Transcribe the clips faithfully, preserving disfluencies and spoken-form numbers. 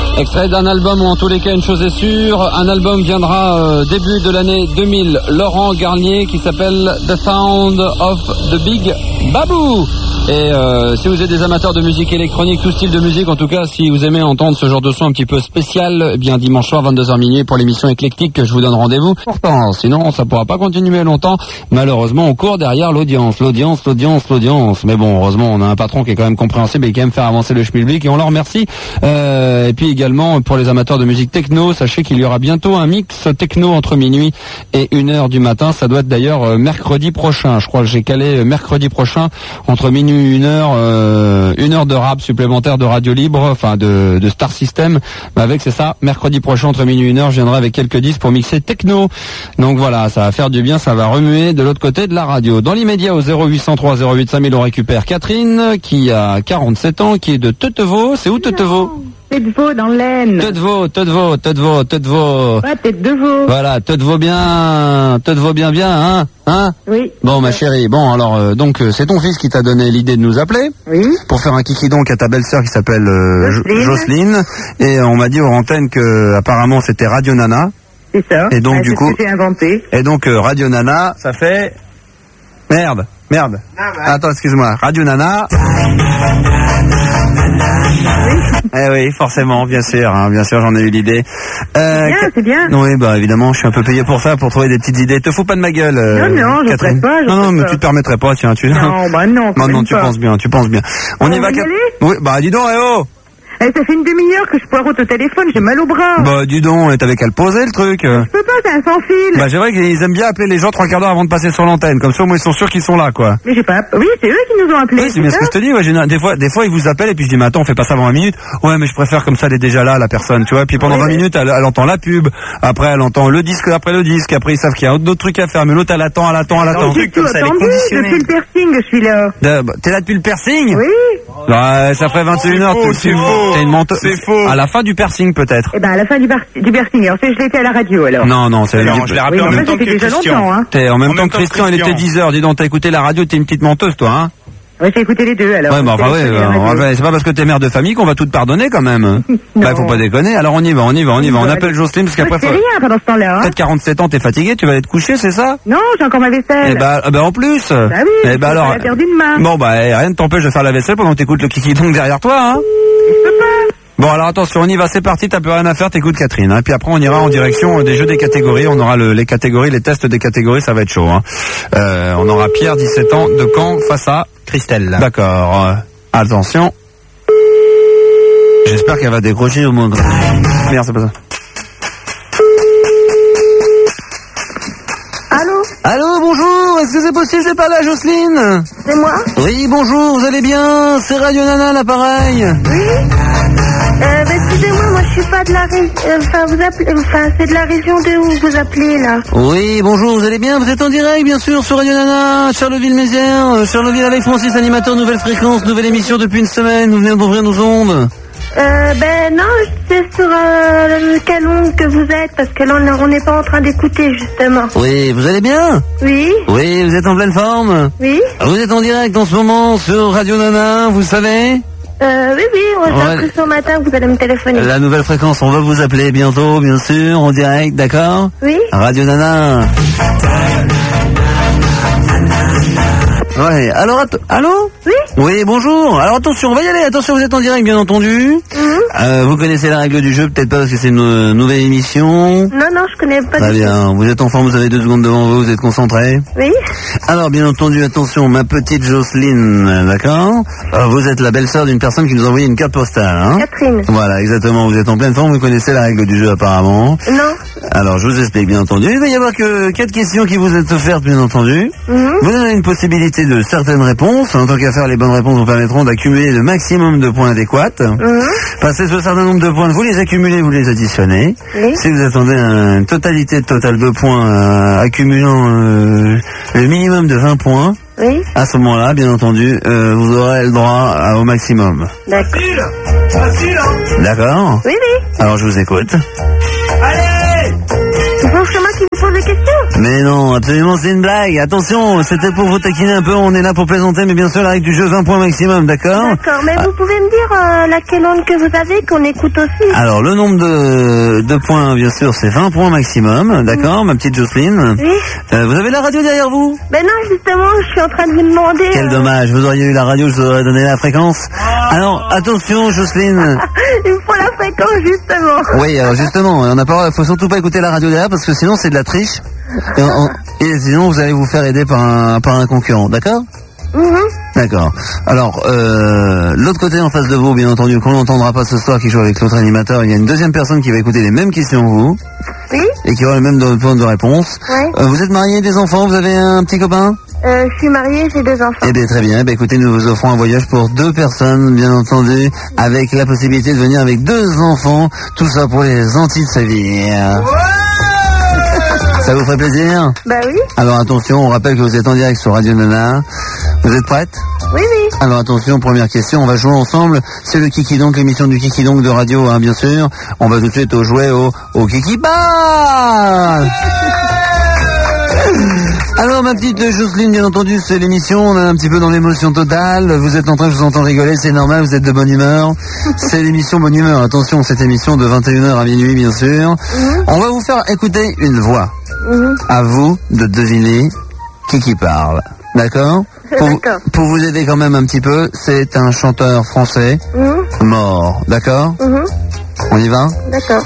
Extrait d'un album, ou en tous les cas une chose est sûre, un album viendra euh, début de l'année deux mille. Laurent Garnier, qui s'appelle The Sound of the Big Babou. Et euh, si vous êtes des amateurs de musique électronique, tout style de musique, en tout cas, si vous aimez entendre ce genre de son un petit peu spécial, eh bien dimanche soir vingt-deux heures minuit pour l'émission éclectique que je vous donne rendez-vous. Pourtant, sinon ça pourra pas continuer longtemps. Malheureusement, on court derrière l'audience, l'audience, l'audience, l'audience. Mais bon, heureusement, on a un patron qui est quand même compréhensible et qui aime faire avancer le schmilblick, et on leur remercie. Euh, et puis également pour les amateurs de musique techno, sachez qu'il y aura bientôt un mix techno entre minuit et une heure du matin. Ça doit être d'ailleurs euh, mercredi prochain. Je crois que j'ai calé euh, mercredi prochain entre minuit et une heure, euh, une heure de rap supplémentaire de radio libre, enfin de, de Star System. Mais avec, c'est ça, mercredi prochain entre minuit et une heure, je viendrai avec quelques disques pour mixer techno. Donc voilà, ça va faire du bien, ça va remuer de l'autre côté de la radio. Dans l'immédiat, au zéro huit cent trois zéro huit cinq mille, on récupère Catherine, qui a quarante-sept ans, qui est de Teutevaux. C'est où Teutevaux? Teutevaux dans l'Aisne. Teutevaux, Teutevaux, Teutevaux, Teutevaux. Ouais, tête de veau. Voilà, Teutevaux bien, Teutevaux bien bien, hein, hein. Oui. Bon, ma chérie, bon, alors, euh, donc, euh, c'est ton fils qui t'a donné l'idée de nous appeler. Oui. Pour faire un kiki donc à ta belle-sœur qui s'appelle euh, Jocelyne. Jocelyne. Et euh, on m'a dit aux antennes que apparemment c'était Radio Nana. C'est ça. Et donc ouais, du c'est coup. ce que j'ai inventé. Et donc euh, Radio Nana, ça fait. Merde, merde. Ah, ouais. Attends, excuse-moi. Radio Nana. Eh oui, forcément, bien sûr, hein, bien sûr, j'en ai eu l'idée. Euh, c'est bien, c'est bien. Oui, bah évidemment, je suis un peu payé pour ça, pour trouver des petites idées. Te fous pas de ma gueule, euh, Non, non, je Catherine. ferai pas, je non, non, ferai mais pas. tu te permettrais pas, tiens, tu. Non, bah non. Non, non, tu pas. penses bien, tu penses bien. On, On y va. va y Cat- aller Oui, bah dis donc, eh oh. Eh, ça fait une demi-heure que je poireaute au téléphone, j'ai mal au bras. Bah dis donc, t'avais qu'à le poser le truc. Je peux pas, c'est un sans fil. Bah c'est vrai qu'ils aiment bien appeler les gens trois quarts d'heure avant de passer sur l'antenne, comme ça au moins ils sont sûrs qu'ils sont là, quoi. Mais j'ai pas. Oui, c'est eux qui nous ont appelés. Oui, c'est bien ce que je te dis, ouais, j'ai une- des fois, des fois ils vous appellent et puis je dis mais attends, on fait pas ça avant vingt minutes. Ouais, mais je préfère comme ça, elle est déjà là, la personne, tu vois. Puis pendant Oui, vingt oui. minutes, elle, elle entend la pub, après elle entend le disque après le disque, après ils savent qu'il y a d'autres trucs à faire, mais l'autre elle attend, elle attend, elle attend. J'ai tout attendu, depuis le piercing, je suis là. De- bah, T'es là depuis le piercing? Oui. Ouais, ça ferait vingt et une heures. faux, c'est faux. T'es une menteuse. C'est faux. À la fin du piercing peut-être. Eh ben, à la fin du, bar- du piercing. Alors, c'est je l'étais à la radio, alors. Non, non, c'est Non, je l'ai rappelé Oui, en mais même moi, temps que c'était déjà Christian. longtemps, hein. T'es en même En temps même que temps que Christian, il était Christian. dix heures. Dis donc, t'as écouté la radio, t'es une petite menteuse, toi, hein? Ouais, j'ai écouté les deux, alors. Ouais, bah enfin, ouais, J'ai écouté la euh, radio. enfin, c'est pas parce que t'es mère de famille qu'on va tout te pardonner, quand même. Bah, faut pas déconner. Alors, on y va, on y va, on y va. On Ouais. appelle Jocelyne, parce Moi, qu'après, je fais faut... rien pendant ce temps-là, hein. peut-être quarante-sept ans, t'es fatigué, tu vas aller te coucher, c'est ça? Non, j'ai encore ma vaisselle. Eh bah, euh, bah, en plus. Bah oui, Eh je bah, peux alors. pas la faire d'une main. Bon, bah, eh, rien ne t'empêche de faire la vaisselle pendant que t'écoutes le kiki donc derrière toi, hein. Je peux pas. Bon, alors attention, on y va, c'est parti, t'as plus rien à faire, t'écoutes Catherine, hein. Puis après, on ira en direction des jeux des catégories, on aura le, les catégories, les tests des catégories, ça va être chaud, hein. Euh, on aura Pierre, dix-sept ans, de Caen, face à Christelle. D'accord. Euh, attention. J'espère qu'elle va décrocher au moins. Merde, c'est pas ça. Allô? Allô, bonjour, est-ce que c'est possible, c'est pas là, Jocelyne? C'est moi? Oui, bonjour, vous allez bien? C'est Radio Nana, l'appareil. Oui? Euh, bah, excusez-moi, moi, je suis pas de la région, enfin, vous appelez, enfin, c'est de la région de où vous appelez, là. Oui, bonjour, vous allez bien? Vous êtes en direct, bien sûr, sur Radio Nana, Charleville-Mézières, euh, Charleville avec Francis, animateur Nouvelle Fréquence, nouvelle émission depuis une semaine, nous venons d'ouvrir nos ondes. Euh, ben, non, c'est sur, euh, quelle onde que vous êtes, parce que là, on on n'est pas en train d'écouter, justement. Oui, vous allez bien? Oui? Oui, vous êtes en pleine forme? Oui? Vous êtes en direct en ce moment sur Radio Nana, vous savez? Euh, oui, oui, on Ouais. j'ai appris ce matin que vous allez me téléphoner. La Nouvelle Fréquence, on va vous appeler bientôt, bien sûr, en direct, d'accord? Oui? Radio Nana. Ouais, alors, att- allô? Oui? Oui, bonjour. Alors attention, on va y aller. Attention, vous êtes en direct, bien entendu. Mhm. Euh, vous connaissez la règle du jeu, peut-être pas parce que c'est une euh, nouvelle émission. Non, non, je connais pas Très du bien. Vous êtes en forme, vous avez deux secondes devant vous, vous êtes concentré. tout. Oui? Alors, bien entendu, attention, ma petite Jocelyne, d'accord? Euh, vous êtes la belle-sœur d'une personne qui nous a envoyé une carte postale, hein? Catherine. Voilà, exactement. Vous êtes en pleine forme, vous connaissez la règle du jeu apparemment. Non? Alors, je vous explique, bien entendu. Il va y avoir que quatre questions qui vous êtes offertes, bien entendu. Mhm. Vous avez une possibilité de certaines réponses. En tant qu'à faire, les bonnes réponses vous permettront d'accumuler le maximum de points adéquats. Mhm. Passez ce certain nombre de points, vous les accumulez, vous les additionnez. Oui. Si vous attendez une totalité totale de points euh, accumulant euh, le minimum de vingt points, Oui? à ce moment-là, bien entendu, euh, vous aurez le droit à- au maximum. D'accord. Facile, facile, D'accord? Oui, oui. Alors, je vous écoute. hein. Allez! C'est pour moi qui vous pose des questions? Mais non, absolument, c'est une blague. Attention, c'était pour vous taquiner un peu, on est là pour plaisanter, mais bien sûr, la règle du jeu, vingt points maximum, d'accord? D'accord, mais vous pouvez me dire euh, laquelle onde que vous avez, qu'on écoute aussi? Alors, le nombre de, de points, bien sûr, c'est vingt points maximum, d'accord, ma petite Jocelyne? Oui. Euh, vous avez la radio derrière vous? Ben non, justement, je suis en train de vous demander... Quel euh, dommage, vous auriez eu la radio, je vous aurais donné la fréquence. Alors, attention, Jocelyne. Il me faut la fréquence, justement. Oui, alors justement, on n'a pas, faut surtout pas écouter la radio derrière, parce que sinon, c'est de la triche. Et, on- et sinon, vous allez vous faire aider par un, par un concurrent, d'accord? Mhm. D'accord. Alors, euh, l'autre côté en face de vous, bien entendu, qu'on n'entendra pas ce soir, qui joue avec l'autre animateur, il y a une deuxième personne qui va écouter les mêmes questions que vous, Oui. et qui aura le même do- point de réponse. Ouais. Euh, vous êtes marié, des enfants, vous avez un petit copain? Euh, je suis mariée, j'ai deux enfants. Eh bien, très bien. Eh bien, écoutez, nous vous offrons un voyage pour deux personnes, bien entendu, avec la possibilité de venir avec deux enfants, tout ça pour les Antilles de Séville. Ça vous ferait plaisir? Bah oui. Alors attention, on rappelle que vous êtes en direct sur Radio Nana. Vous êtes prête? Oui, oui. Alors attention, première question, on va jouer ensemble. C'est le Kiki Donc, l'émission du Kiki Donc de radio, hein, bien sûr. On va tout de suite au jouer au, au Kiki Ball. Alors ma petite Jocelyne, bien entendu, c'est l'émission, on est un petit peu dans l'émotion totale. Vous êtes en train, je vous entends rigoler, c'est normal, vous êtes de bonne humeur. C'est l'émission Bonne Humeur. Attention, cette émission de vingt et une heures à minuit, bien sûr. On va vous faire écouter une voix. Mhm. À vous de deviner qui qui parle. D'accord? Pour, D'accord. pour vous aider quand même un petit peu, c'est un chanteur français Mhm. mort. D'accord? Mhm. On y va? D'accord.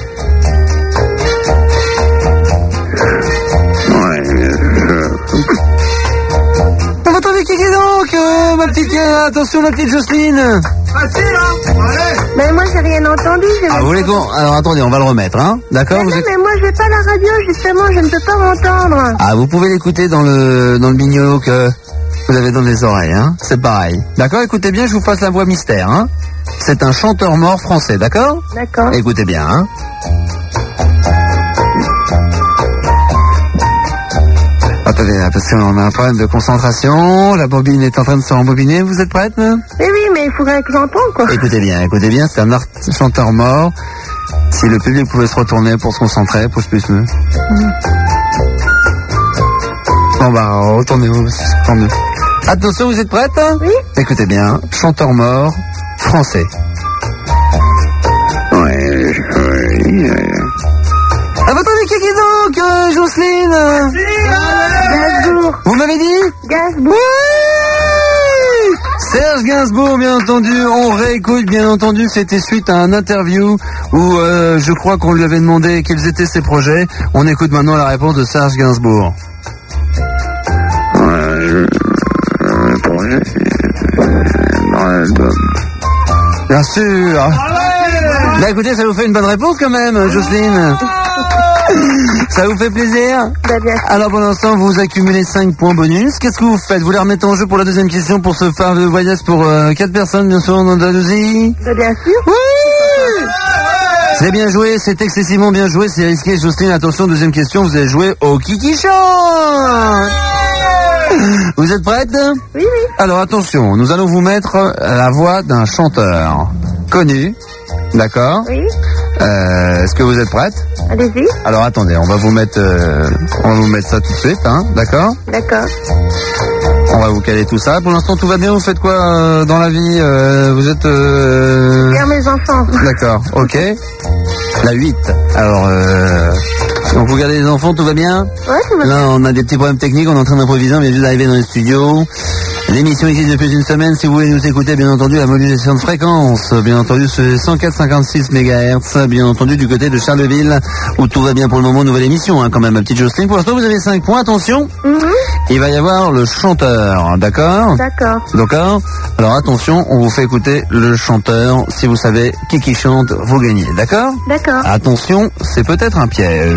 On va trouver qui qui donc, euh, ma petite, euh, attention ma petite Jocelyne. Facile, hein? Allez. Mais moi, j'ai rien entendu. j'ai Ah, vous voulez qu'on... Alors attendez, on va le remettre, hein? D'accord? Mais Vous non, êtes- mais moi, j'ai pas la radio, justement, je ne peux pas m'entendre. Ah, vous pouvez l'écouter dans le dans le bignolo que vous avez dans les oreilles, hein? C'est pareil. D'accord? Écoutez bien, je vous passe la voix mystère, hein? C'est un chanteur mort français, d'accord? D'accord. Écoutez bien, hein? Attendez, là, parce qu'on a un problème de concentration, la bobine est en train de se rembobiner, vous êtes prête? hein? Mais oui, mais il faudrait que j'entende, quoi. Écoutez bien, écoutez bien, c'est un art- chanteur mort. Si le public pouvait se retourner pour se concentrer, pouce plus le. Bon bah, retournez-vous, tant mieux. Attention, vous êtes prête? Oui. Écoutez bien, chanteur mort, français. Ouais, oui. À votre avis, qui est donc, euh, Jocelyne? Gainsbourg. Vous m'avez dit? Gainsbourg. Oui! Serge Gainsbourg, bien entendu. On réécoute, bien entendu. C'était suite à un interview où euh, je crois qu'on lui avait demandé quels étaient ses projets. On écoute maintenant la réponse de Serge Gainsbourg. Bien sûr. Bah écoutez, ça vous fait une bonne réponse quand même, Jocelyne. Ça vous fait plaisir? Bah, bien sûr. Alors pour l'instant, vous accumulez cinq points bonus. Qu'est-ce que vous faites? Vous les remettez en jeu pour la deuxième question pour ce faire de voyage pour euh, quatre personnes, bien sûr, en Andalousie? Bah, bien sûr. Oui! C'est bien joué, c'est excessivement bien joué, c'est risqué. Jocelyne, attention, deuxième question, vous allez jouer au Kiki Chant. Vous êtes prête? Oui, oui. Alors attention, nous allons vous mettre la voix d'un chanteur connu, d'accord? Oui. Euh, Est-ce que vous êtes prête? Allez-y. Alors attendez, on va vous mettre, euh, on va vous mettre ça tout de suite, hein, d'accord? D'accord. On va vous caler tout ça. Pour l'instant, tout va bien. Vous faites quoi euh, dans la vie? euh, Vous êtes euh... Faire mes enfants. D'accord, ok. La huit. Alors, euh... donc vous gardez les enfants, tout va bien? Ouais, ça va. Là, on a des petits problèmes techniques, on est en train d'improviser, on vient juste d'arriver dans les studios. L'émission existe depuis une semaine. Si vous voulez nous écouter, bien entendu, la modulation de fréquence, bien entendu, c'est cent quatre virgule cinquante-six mégahertz, bien entendu, du côté de Charleville, où tout va bien pour le moment. Nouvelle émission, hein, quand même, ma petite Jocelyne. Pour l'instant, vous avez cinq points. Attention, Mhm. il va y avoir le chanteur, d'accord? D'accord. D'accord? Alors attention, on vous fait écouter le chanteur. Si vous savez qui qui chante, vous gagnez, d'accord? D'accord. Attention, c'est peut-être un piège.